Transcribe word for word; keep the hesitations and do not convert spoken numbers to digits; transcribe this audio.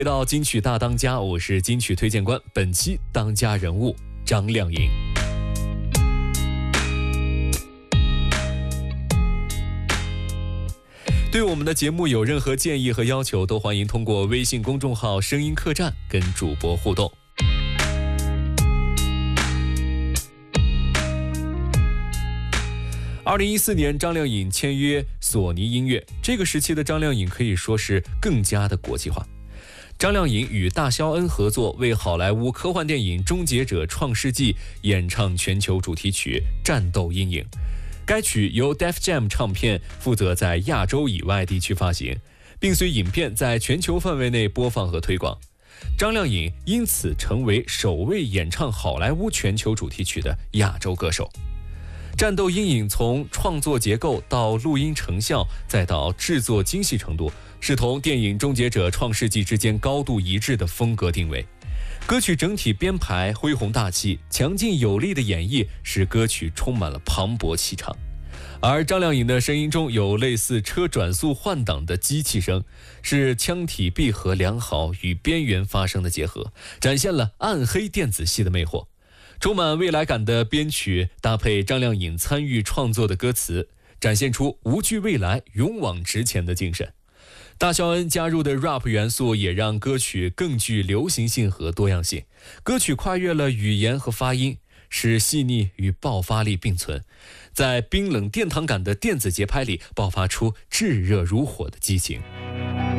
回到金曲大当家，我是金曲推荐官，本期当家人物张靓颖。对我们的节目有任何建议和要求，都欢迎通过微信公众号声音客栈跟主播互动。二零一四年，张靓颖签约索尼音乐，这个时期的张靓颖可以说是更加的国际化。张靓颖与大肖恩合作，为好莱坞科幻电影《终结者：创世纪》演唱全球主题曲《战斗阴影》。该曲由 Def Jam 唱片负责在亚洲以外地区发行，并随影片在全球范围内播放和推广。张靓颖因此成为首位演唱好莱坞全球主题曲的亚洲歌手。战斗阴影从创作结构到录音成效，再到制作精细程度，是同电影《终结者：创世纪》之间高度一致的风格定位。歌曲整体编排恢宏大气，强劲有力的演绎使歌曲充满了磅礴气场。而张靓颖的声音中有类似车转速换挡的机器声，是腔体闭合良好与边缘发声的结合，展现了暗黑电子系的魅惑。充满未来感的编曲搭配张靓颖参与创作的歌词，展现出无惧未来、勇往直前的精神。大肖恩加入的 rap 元素也让歌曲更具流行性和多样性。歌曲跨越了语言和发音，使细腻与爆发力并存，在冰冷殿堂感的电子节拍里爆发出炙热如火的激情。